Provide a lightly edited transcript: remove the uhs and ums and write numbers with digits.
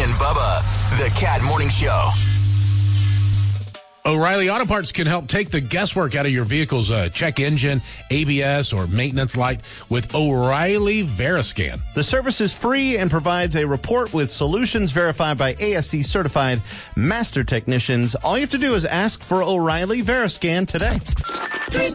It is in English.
and Bubba, the Cat Morning Show. O'Reilly Auto Parts can help take the guesswork out of your vehicle's check engine, ABS, or maintenance light with O'Reilly Veriscan. The service is free and provides a report with solutions verified by ASE certified master technicians. All you have to do is ask for O'Reilly Veriscan today.